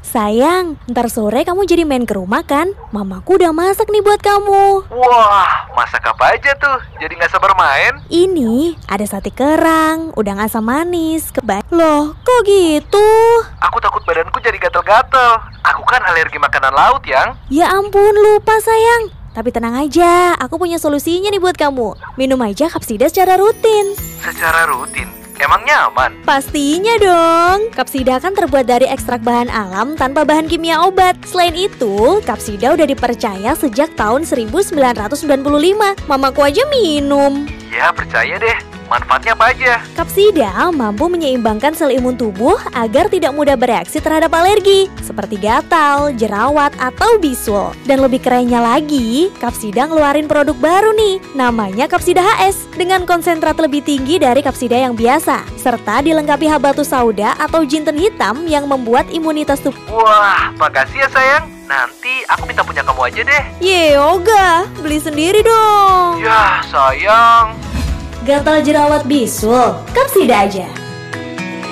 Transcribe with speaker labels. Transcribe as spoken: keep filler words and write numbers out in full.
Speaker 1: Sayang, ntar sore kamu jadi main ke rumah kan? Mamaku udah masak nih buat kamu.
Speaker 2: Wah, masak apa aja tuh? Jadi gak sabar main?
Speaker 1: Ini ada sate kerang, udang asam manis, keba... Loh, kok gitu?
Speaker 2: Aku takut badanku jadi gatel-gatel. Aku kan alergi makanan laut, Yang.
Speaker 1: Ya ampun, lupa sayang. Tapi tenang aja, aku punya solusinya nih buat kamu. Minum aja Kapsida secara rutin.
Speaker 2: Secara rutin? Emangnya aman?
Speaker 1: Pastinya dong. Kapsida kan terbuat dari ekstrak bahan alam tanpa bahan kimia obat. Selain itu, Kapsida udah dipercaya sejak tahun seribu sembilan ratus sembilan puluh lima. Mamaku aja minum.
Speaker 2: Ya, percaya deh. Manfaatnya apa aja?
Speaker 1: Kapsida mampu menyeimbangkan sel imun tubuh agar tidak mudah bereaksi terhadap alergi, seperti gatal, jerawat, atau bisul. Dan lebih kerennya lagi, Kapsida ngeluarin produk baru nih, namanya Kapsida H S, dengan konsentrat lebih tinggi dari Kapsida yang biasa, serta dilengkapi habatus sauda atau jinten hitam yang membuat imunitas tubuh.
Speaker 2: Wah, makasih ya sayang. Nanti aku minta punya kamu aja deh.
Speaker 1: Ye, Oga, beli sendiri dong.
Speaker 2: Yah, sayang.
Speaker 1: Gatal jerawat bisul, Kapsida aja.